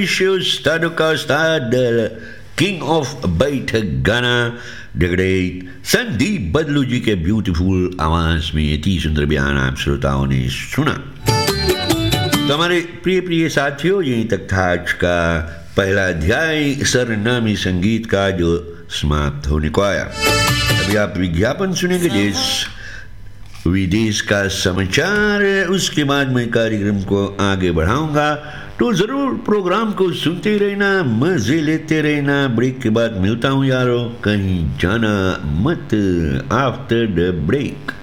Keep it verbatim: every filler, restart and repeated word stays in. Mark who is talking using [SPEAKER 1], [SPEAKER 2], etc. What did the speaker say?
[SPEAKER 1] Ustad ka Ustad, king of बैठक गाना the great Sandeep बदलू जी के ब्यूटीफुल आवाज में इतनी सुंदर बयान आप श्रोताओं ने सुना। तो हमारे प्रिय प्रिय साथियों, यहीं तक था आज का पहला अध्याय सरनामी संगीत का, जो समाप्त होने को आया। अभी आप विज्ञापन सुनेंगे, देश विदेश का समाचार, उसके बाद मैं कार्यक्रम को आगे बढ़ाऊंगा। तो जरूर प्रोग्राम को सुनते रहना, मजे लेते रहना। ब्रेक के बाद मिलता हूं यारों, कहीं जाना मत। After the break.